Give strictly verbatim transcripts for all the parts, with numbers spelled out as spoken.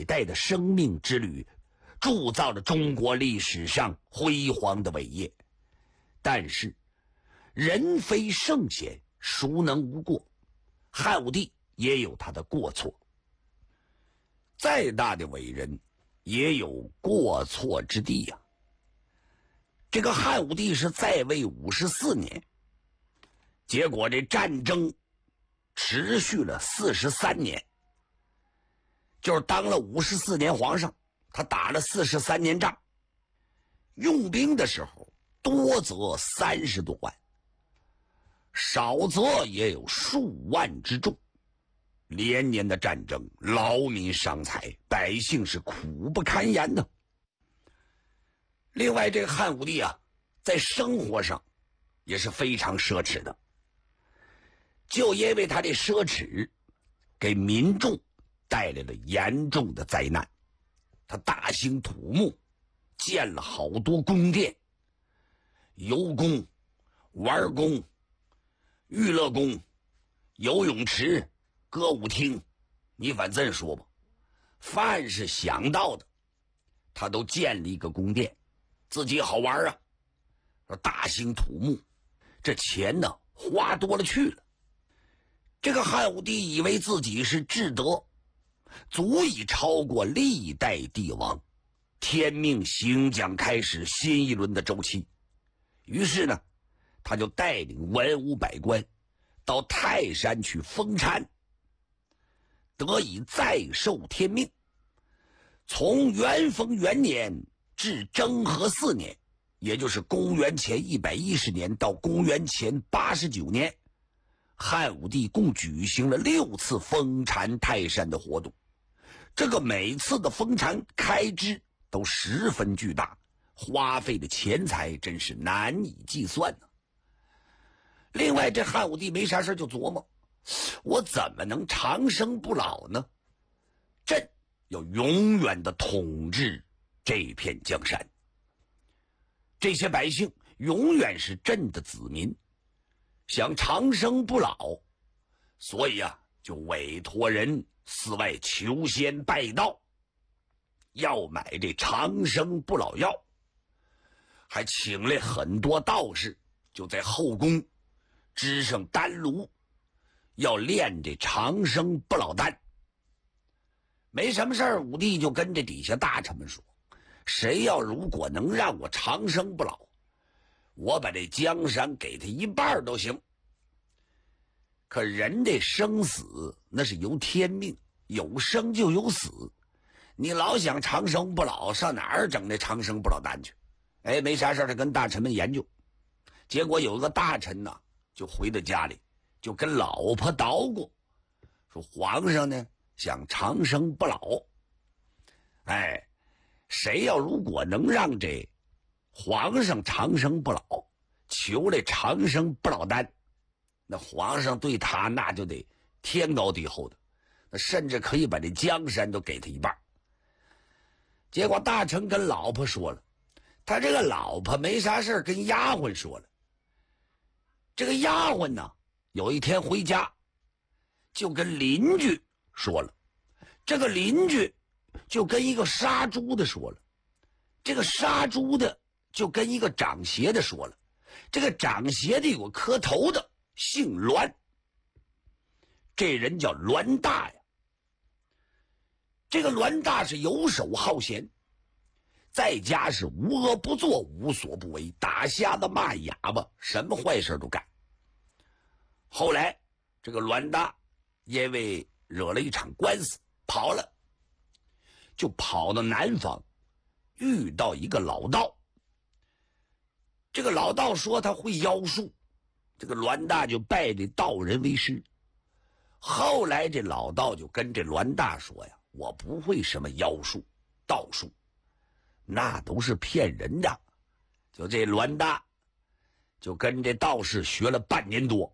代的生命之旅，铸造了中国历史上辉煌的伟业。但是人非圣贤，孰能无过？汉武帝也有他的过错，再大的伟人也有过错之地呀、啊。这个汉武帝是在位五十四年，结果这战争持续了四十三年，就是当了五十四年皇上，他打了四十三年仗，用兵的时候多则三十多万，少则也有数万之众。连年的战争，劳民伤财，百姓是苦不堪言的。另外，这个汉武帝啊，在生活上也是非常奢侈的，就因为他的奢侈，给民众带来了严重的灾难。他大兴土木，建了好多宫殿，游宫、玩宫、娱乐宫、游泳池、歌舞厅，你反正说吧，凡是想到的，他都建了一个宫殿，自己好玩啊。大兴土木，这钱呢花多了去了。这个汉武帝以为自己是至德，足以超过历代帝王，天命行将开始新一轮的周期。于是呢，他就带领文武百官到泰山去封禅，得以再受天命。从元丰元年至征和四年，也就是公元前一百一十年到公元前八十九年，汉武帝共举行了六次封禅泰山的活动。这个每次的封禅开支都十分巨大，花费的钱财真是难以计算呢、啊。另外，这汉武帝没啥事就琢磨，我怎么能长生不老呢？朕要永远的统治这片江山，这些百姓永远是朕的子民，想长生不老，所以啊，就委托人四外求仙拜道，要买这长生不老药，还请来很多道士，就在后宫支上丹炉，要炼这长生不老丹。没什么事儿，武帝就跟这底下大臣们说，谁要如果能让我长生不老，我把这江山给他一半都行。可人这生死那是由天命，有生就有死，你老想长生不老，上哪儿整那长生不老丹去？哎，没啥事他跟大臣们研究。结果有个大臣呢，就回到家里，就跟老婆捣鼓，说皇上呢想长生不老，哎，谁要如果能让这皇上长生不老，求来长生不老丹，那皇上对他那就得天高地厚的，那甚至可以把这江山都给他一半。结果大臣跟老婆说了，他这个老婆没啥事跟丫鬟说了。这个丫鬟呢，有一天回家就跟邻居说了，这个邻居就跟一个杀猪的说了，这个杀猪的就跟一个长鞋的说了，这个长鞋的有个磕头的姓栾，这人叫栾大呀。这个栾大是游手好闲，在家是无恶不作，无所不为，打瞎子骂哑巴，什么坏事都干。后来这个栾大因为惹了一场官司跑了，就跑到南方，遇到一个老道。这个老道说他会妖术，这个栾大就拜这道人为师。后来这老道就跟这栾大说呀，我不会什么妖术道术，那都是骗人的。就这栾大就跟这道士学了半年多，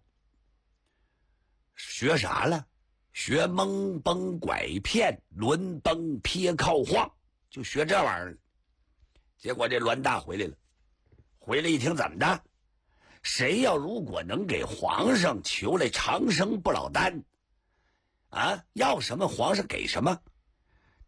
学啥了？学蒙崩拐骗，轮崩撇靠晃，就学这玩意儿。结果这栾大回来了，回来一听怎么的？谁要如果能给皇上求来长生不老丹，啊，要什么皇上给什么。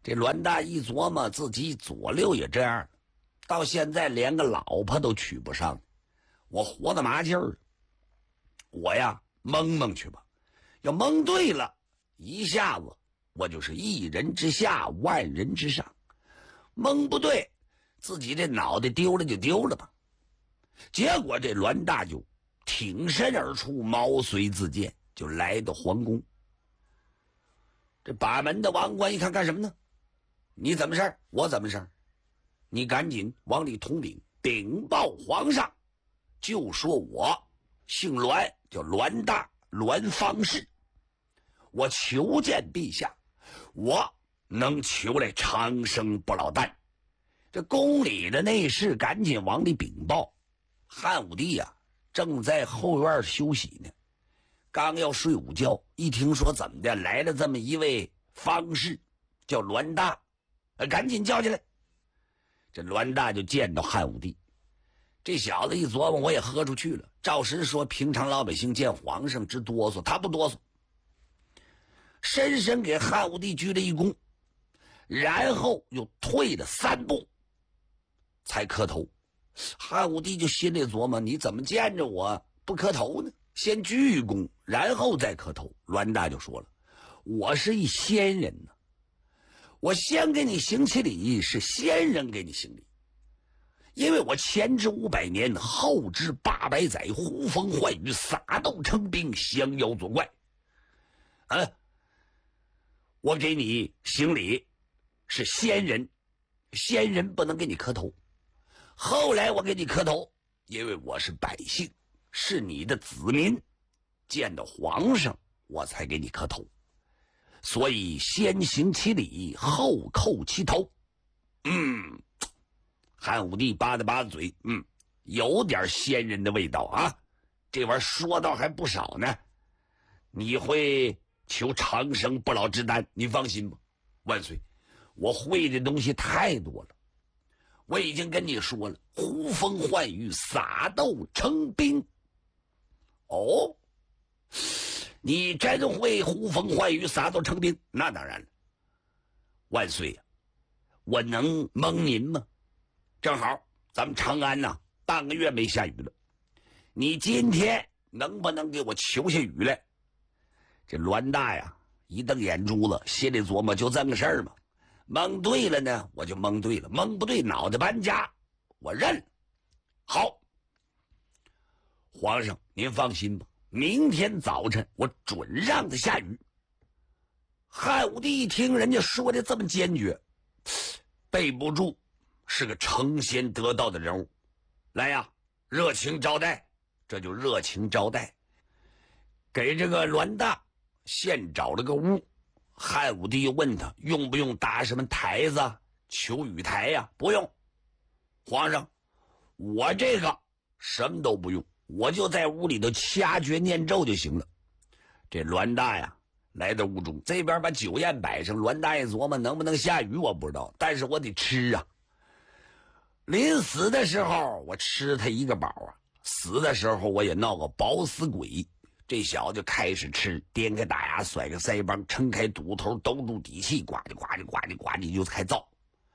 这栾大一琢磨，自己左右也这样，到现在连个老婆都娶不上，我活的麻劲儿，我呀蒙蒙去吧。要蒙对了，一下子我就是一人之下，万人之上。蒙不对，自己这脑袋丢了就丢了吧。结果这栾大就挺身而出，毛遂自荐，就来到皇宫。这把门的王冠一看，干什么呢？你怎么事儿？我怎么事儿？你赶紧往里通禀，禀报皇上，就说我姓栾，叫栾大，栾方士，我求见陛下，我能求来长生不老丹。这宫里的内侍赶紧往里禀报。汉武帝呀、啊，正在后院休息呢，刚要睡午觉，一听说怎么的来了这么一位方士，叫栾大，赶紧叫进来。这栾大就见到汉武帝，这小子一琢磨，我也喝出去了。照实说，平常老百姓见皇上直哆嗦，他不哆嗦，深深给汉武帝鞠了一躬，然后又退了三步，才磕头。汉武帝就心里琢磨，你怎么见着我不磕头呢？先鞠躬，然后再磕头。栾大就说了，我是一仙人呢，我先给你行起礼，是仙人给你行礼，因为我前知五百年，后知八百载，呼风唤雨，撒豆成兵，降妖作怪。啊，我给你行礼是仙人，仙人不能给你磕头。后来我给你磕头，因为我是百姓，是你的子民，见到皇上我才给你磕头，所以先行其礼，后叩其头。嗯，汉武帝扒了扒嘴，嗯，有点仙人的味道啊，这玩意儿说到还不少呢。你会求长生不老之丹，你放心吧，万岁，我会的东西太多了。我已经跟你说了，呼风唤雨，撒豆成兵。哦，你真会呼风唤雨，撒豆成兵？那当然了，万岁呀、啊，我能蒙您吗？正好咱们长安呐、啊，半个月没下雨了，你今天能不能给我求下雨来？这栾大呀，一瞪眼珠子，心里琢磨，就这么个事儿嘛。蒙对了呢，我就蒙对了；蒙不对，脑袋搬家，我认了。好，皇上您放心吧，明天早晨我准让他下雨。汉武帝一听人家说的这么坚决，备不住是个成仙得道的人物，来呀，热情招待。这就热情招待，给这个栾大现找了个屋。汉武帝又问他用不用搭什么台子，求雨台呀、啊？不用，皇上，我这个什么都不用，我就在屋里头掐诀念咒就行了。这栾大呀，来到屋中，这边把酒宴摆上。栾大一琢磨，能不能下雨我不知道，但是我得吃啊。临死的时候，我吃他一个饱啊；死的时候，我也闹个饱死鬼。这小子就开始吃，颠开大牙，甩个腮帮，撑开肚头，兜住底气，呱唧呱唧呱唧呱唧就开造。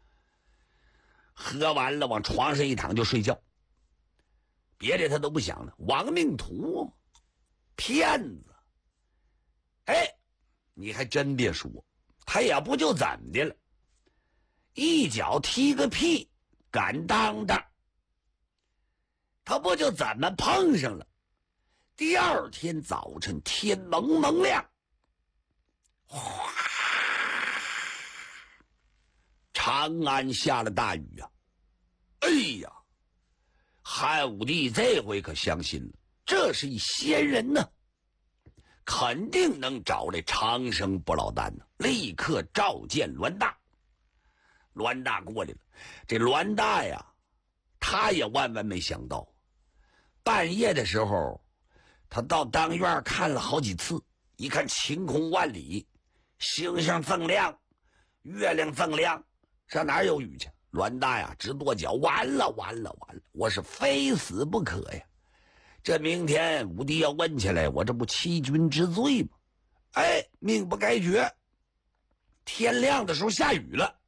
喝完了，往床上一躺就睡觉，别的他都不想了。亡命徒，骗子！哎，你还真别说，他也不就怎么的了，一脚踢个屁，敢当当，他不就怎么碰上了。第二天早晨，天蒙蒙亮，哗，长安下了大雨啊！哎呀，汉武帝这回可相信了，这是一仙人呢，肯定能找来长生不老丹呢。立刻召见栾大。栾大过来了，这栾大呀，他也万万没想到，半夜的时候。他到当院看了好几次，一看晴空万里，星星锃亮，月亮锃亮，上哪儿有雨去？栾大呀直跺脚，完了完了完了，我是非死不可呀！这明天武帝要问起来，我这不欺君之罪吗？哎，命不该绝。 天亮的时候下雨了，